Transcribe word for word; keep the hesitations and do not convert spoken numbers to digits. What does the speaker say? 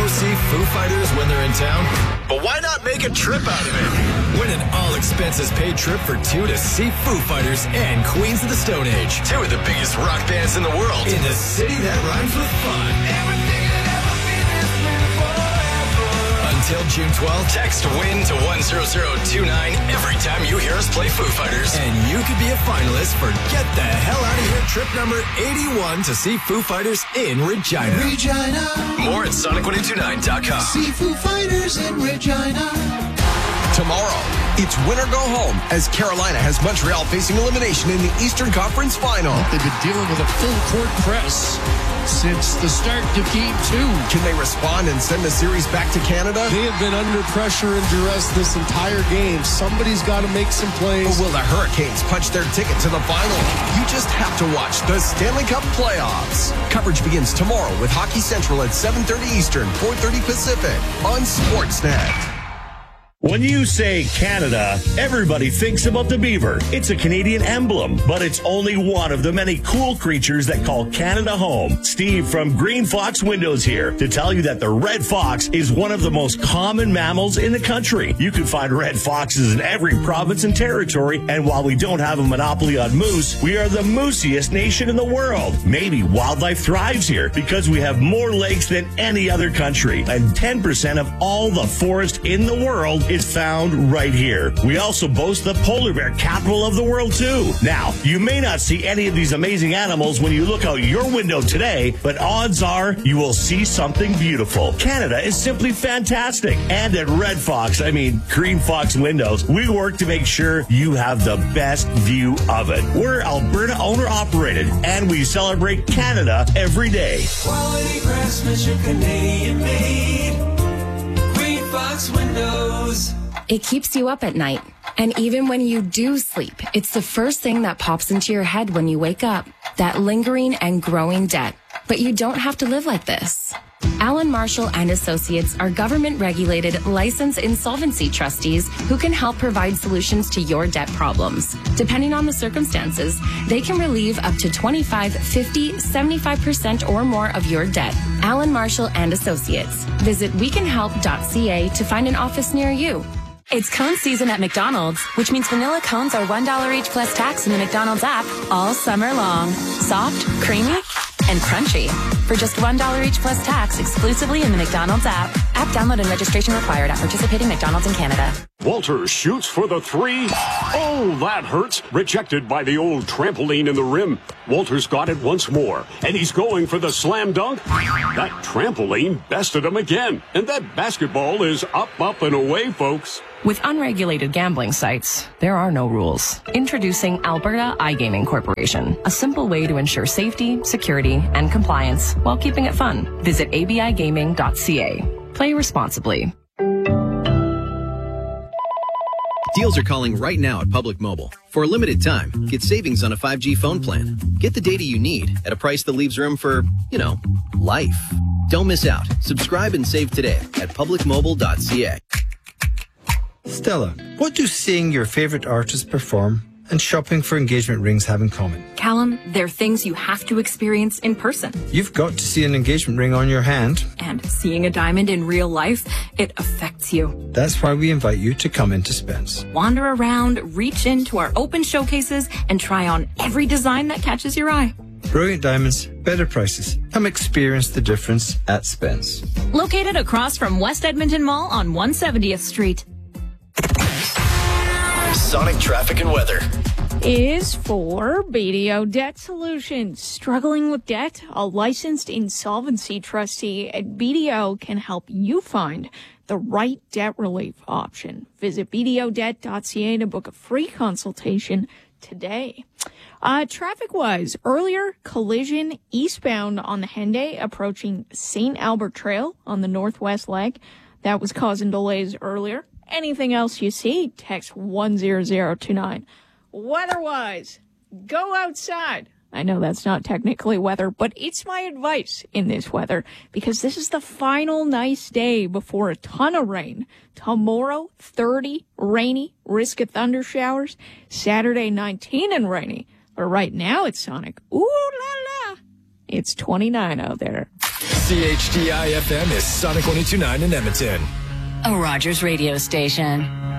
see Foo Fighters when they're in town? But why not make a trip out of it? Win an all-expenses-paid trip for two to see Foo Fighters and Queens of the Stone Age. Two of the biggest rock bands in the world. In the city that rhymes with fun. Everything that ever been is meant forever. Until June twelfth, text WIN to one zero zero two nine every time you hear us play Foo Fighters. And you could be a finalist for Get the Hell Out of Here trip number eighty-one to see Foo Fighters in Regina. Regina. More at Sonic one oh two nine dot com. See Foo Fighters in Regina. Tomorrow, it's win or go home as Carolina has Montreal facing elimination in the Eastern Conference Final. They've been dealing with a full-court press since the start of Game two. Can they respond and send the series back to Canada? They have been under pressure and duress this entire game. Somebody's got to make some plays. Or will the Hurricanes punch their ticket to the final? You just have to watch the Stanley Cup playoffs. Coverage begins tomorrow with Hockey Central at seven thirty Eastern, four thirty Pacific on Sportsnet. When you say Canada, everybody thinks about the beaver. It's a Canadian emblem, but it's only one of the many cool creatures that call Canada home. Steve from Green Fox Windows here to tell you that the red fox is one of the most common mammals in the country. You can find red foxes in every province and territory, and while we don't have a monopoly on moose, we are the moosiest nation in the world. Maybe wildlife thrives here because we have more lakes than any other country, and ten percent of all the forest in the world is found right here. We also boast the polar bear capital of the world, too. Now, you may not see any of these amazing animals when you look out your window today, but odds are you will see something beautiful. Canada is simply fantastic. And at Red Fox, I mean Green Fox Windows, we work to make sure you have the best view of it. We're Alberta owner-operated, and we celebrate Canada every day. Quality craftsmanship, Canadian-made. Green Fox Windows. It keeps you up at night. And even when you do sleep, it's the first thing that pops into your head when you wake up. That lingering and growing debt. But you don't have to live like this. Allen Marshall and Associates are government-regulated, licensed insolvency trustees who can help provide solutions to your debt problems. Depending on the circumstances, they can relieve up to twenty-five, fifty, seventy-five percent or more of your debt. Allen Marshall and Associates. Visit we can help dot c a to find an office near you. It's cone season at McDonald's, which means vanilla cones are one dollar each plus tax in the McDonald's app all summer long. Soft, creamy, and crunchy. For just one dollar each plus tax exclusively in the McDonald's app. App download and registration required at participating McDonald's in Canada. Walter shoots for the three. Oh, that hurts. Rejected by the old trampoline in the rim. Walter's got it once more, and he's going for the slam dunk. That trampoline bested him again, and that basketball is up, up, and away, folks. With unregulated gambling sites, there are no rules. Introducing Alberta iGaming Corporation, a simple way to ensure safety, security, and compliance while keeping it fun. Visit a b i gaming dot c a. Play responsibly. Deals are calling right now at Public Mobile. For a limited time, get savings on a five G phone plan. Get the data you need at a price that leaves room for, you know, life. Don't miss out. Subscribe and save today at public mobile dot c a. Stella, what do seeing your favorite artist perform and shopping for engagement rings have in common? Callum, they're things you have to experience in person. You've got to see an engagement ring on your hand. And seeing a diamond in real life, it affects you. That's why we invite you to come into Spence. Wander around, reach into our open showcases, and try on every design that catches your eye. Brilliant diamonds, better prices. Come experience the difference at Spence. Located across from West Edmonton Mall on one hundred seventieth Street. Sonic traffic and weather is for B D O Debt Solutions. Struggling with debt? A licensed insolvency trustee at B D O can help you find the right debt relief option. Visit b d o debt dot c a to book a free consultation today. Uh, traffic-wise, earlier collision eastbound on the Henday approaching Saint Albert Trail on the northwest leg. That was causing delays earlier. Anything else you see, text one zero zero two nine. Weather-wise, go outside. I know that's not technically weather, but it's my advice in this weather because this is the final nice day before a ton of rain. Tomorrow, thirty, rainy, risk of thunder showers. Saturday, nineteen and rainy. But right now it's Sonic. Ooh la la. It's twenty-nine out there. C H D I F M is Sonic one oh two point nine in Edmonton. A Rogers radio station.